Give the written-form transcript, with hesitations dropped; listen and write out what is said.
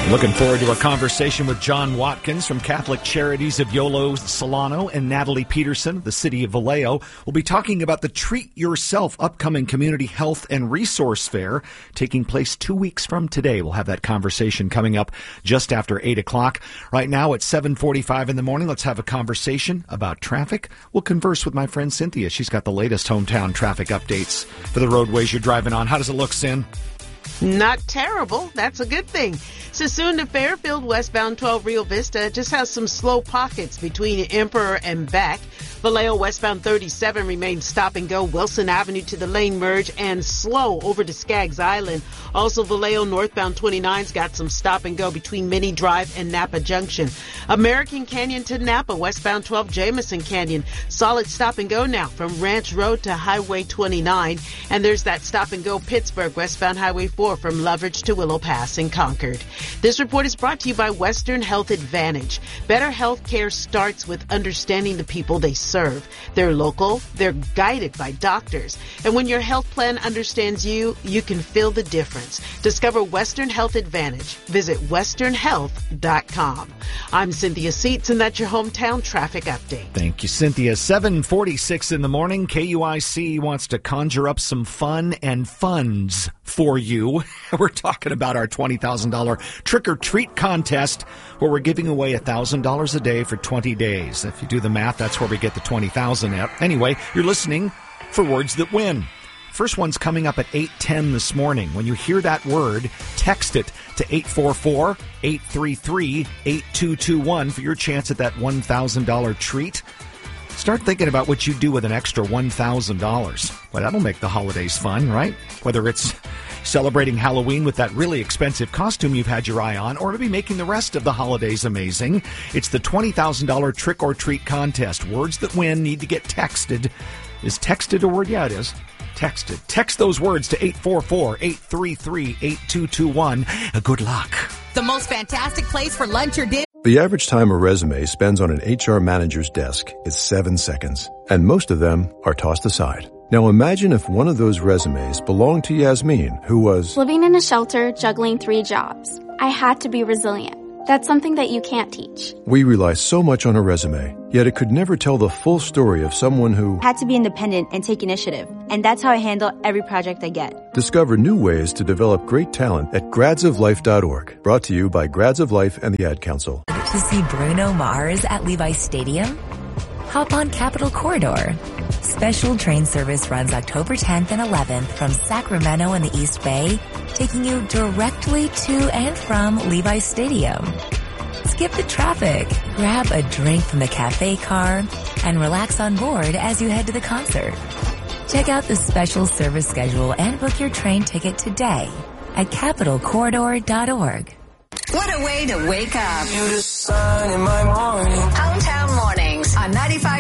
Looking forward to a conversation with John Watkins from Catholic Charities of Yolo Solano and Natalie Peterson of the city of Vallejo. We'll be talking about the Treat Yourself upcoming Community Health and Resource Fair taking place 2 weeks from today. We'll have that conversation coming up just after 8 o'clock. Right now at 7:45 in the morning, let's have a conversation about traffic. We'll converse with my friend Cynthia. She's got the latest hometown traffic updates for the roadways you're driving on. How does it look, Cyn? Not terrible. That's a good thing. Sassoon to Fairfield, westbound 12 Rio Vista, just has some slow pockets between Emperor and back. Vallejo westbound 37 remains stop and go. Wilson Avenue to the lane merge and slow over to Skaggs Island. Also Vallejo northbound 29's got some stop and go between Minnie Drive and Napa Junction. American Canyon to Napa, westbound 12 Jameson Canyon. Solid stop and go now from Ranch Road to Highway 29. And there's that stop and go Pittsburgh, westbound Highway 4 from Loveridge to Willow Pass in Concord. This report is brought to you by Western Health Advantage. Better health care starts with understanding the people they serve. They're local, they're guided by doctors. And when your health plan understands you, you can feel the difference. Discover Western Health Advantage. Visit westernhealth.com. I'm Cynthia Seats, and that's your hometown traffic update. Thank you, Cynthia. 7:46 in the morning. KUIC wants to conjure up some fun and funds for you. We're talking about our $20,000 trick-or-treat contest where we're giving away $1,000 a day for 20 days. If you do the math, that's where we get the $20,000 at. Anyway, you're listening for Words That Win. First one's coming up at 8:10 this morning. When you hear that word, text it to 844-833-8221 for your chance at that $1,000 treat. Start thinking about what you do with an extra $1,000. Well, that'll make the holidays fun, right? Whether it's celebrating Halloween with that really expensive costume you've had your eye on, or maybe making the rest of the holidays amazing. It's the $20,000 Trick or Treat contest. Words that win need to get texted. Is texted a word? Yeah, it is. Texted. Text those words to 844-833-8221. Good luck. The most fantastic place for lunch or dinner. The average time a resume spends on an HR manager's desk is 7 seconds, and most of them are tossed aside. Now imagine if one of those resumes belonged to Yasmin, who was living in a shelter, juggling 3 jobs. I had to be resilient. That's something that you can't teach. We rely so much on a resume, yet it could never tell the full story of someone who had to be independent and take initiative. And that's how I handle every project I get. Discover new ways to develop great talent at gradsoflife.org. Brought to you by Grads of Life and the Ad Council. To see Bruno Mars at Levi's Stadium? Hop on Capitol Corridor. Special train service runs October 10th and 11th from Sacramento in the East Bay, taking you directly to and from Levi's Stadium. Skip the traffic, grab a drink from the cafe car, and relax on board as you head to the concert. Check out the special service schedule and book your train ticket today at capitolcorridor.org. What a way to wake up. You the sun in my morning. Hometown Mornings on 95.